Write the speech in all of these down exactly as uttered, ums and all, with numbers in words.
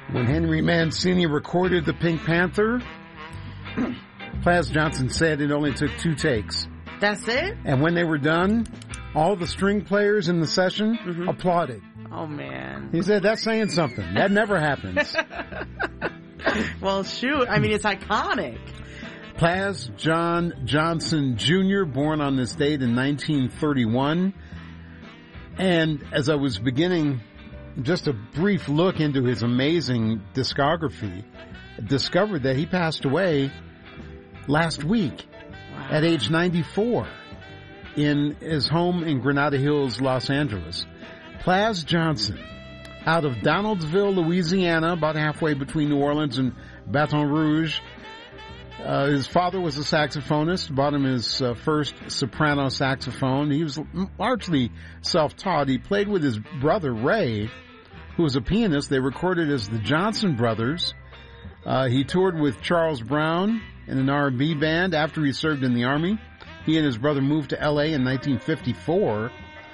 When Henry Mancini recorded the Pink Panther, Plas Johnson said it only took two takes. That's it? And when they were done, all the string players in the session mm-hmm. applauded. Oh, man. He said, that's saying something. That never happens. Well, shoot. I mean, it's iconic. Plas John Johnson Junior, born on this date in nineteen thirty-one. And as I was beginning just a brief look into his amazing discography, I discovered that he passed away last week wow. at age ninety-four in his home in Granada Hills, Los Angeles. Plas Johnson, out of Donaldsville, Louisiana, about halfway between New Orleans and Baton Rouge. Uh, his father was a saxophonist, bought him his uh, first soprano saxophone. He was largely self-taught. He played with his brother, Ray, who was a pianist. They recorded as the Johnson Brothers. Uh, he toured with Charles Brown in an R and B band after he served in the Army. He and his brother moved to L A in nineteen fifty-four,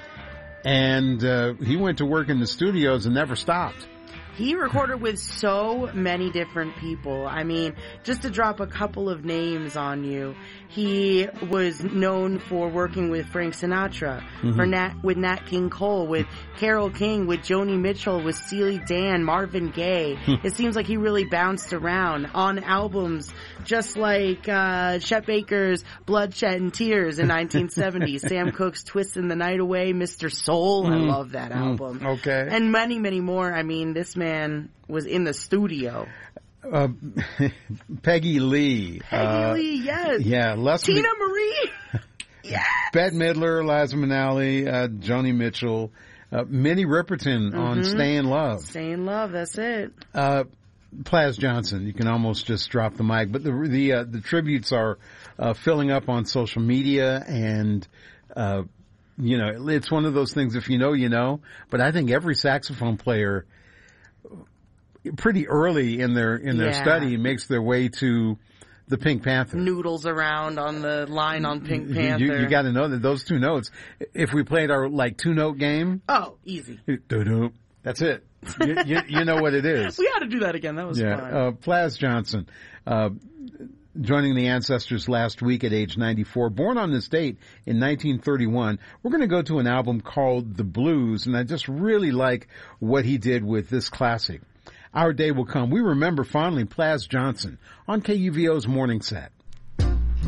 and uh, he went to work in the studios and never stopped. He recorded with so many different people. I mean, just to drop a couple of names on you, he was known for working with Frank Sinatra, mm-hmm. for Nat, with Nat King Cole, with Carole King, with Joni Mitchell, with Steely Dan, Marvin Gaye. It seems like he really bounced around on albums, just like uh, Chet Baker's Bloodshed and Tears in nineteen seventy, Sam Cooke's Twisting the Night Away, Mister Soul. Mm. I love that album. Mm. Okay. And many, many more. I mean, this man man was in the studio. Uh, Peggy Lee. Peggy uh, Lee, yes. Yeah. Leslie, Tina Marie. Yes. Bette Midler, Liza Minnelli, uh, Joni Mitchell, uh, Minnie Riperton mm-hmm. on Stay in Love. Stay in Love, that's it. Uh, Plas Johnson, you can almost just drop the mic, but the the uh, the tributes are uh, filling up on social media, and uh, you know, it's one of those things. If you know, you know. But I think every saxophone player, pretty early in their in their yeah. study, makes their way to the Pink Panther. Noodles around on the line on Pink Panther. You, you, you got to know that those two notes. If we played our like two note game, oh, easy. That's it. you, you, you know what it is. We ought to do that again. That was yeah. fun. Uh, Plas Johnson, uh, joining the ancestors last week at age ninety-four, born on this date in nineteen thirty-one. We're going to go to an album called The Blues, and I just really like what he did with this classic. Our Day Will Come. We remember fondly Plas Johnson on K U V O's Morning Set.